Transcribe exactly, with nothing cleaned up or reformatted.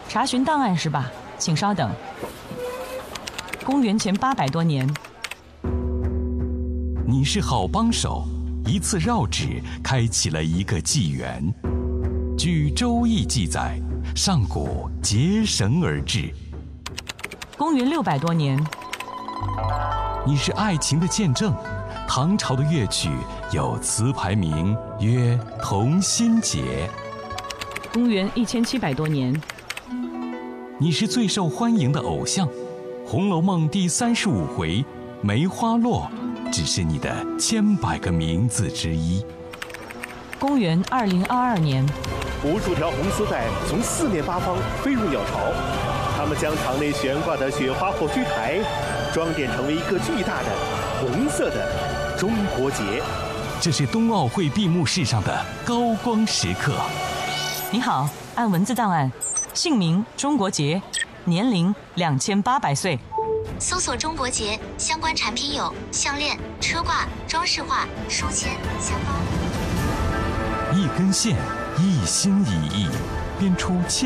查询档案是吧？请稍等。公元前八百多年。 你是好帮手，一次绕指开启了一个纪元。据《周易》记载，上古结绳而治。 公元六百多年。 你是爱情的见证。唐朝的乐曲有词牌名曰《同心结》。 公元一千七百多年。 你是最受欢迎的偶像，《红楼梦》第三十五回梅花落只是你的千百个名字之一。 公元二零二二年。 无数条红丝带从四面八方飞入鸟巢，它们将场内悬挂的雪花火炬台装点成为一个巨大的红色的中国结。 这是冬奥会闭幕式上的高光时刻。 你好，按文字档案，姓名中国结，年龄两千八百岁。 搜索中国结相关产品有项链、车挂、装饰画、书签、香包。 一根线，一心一意，编出千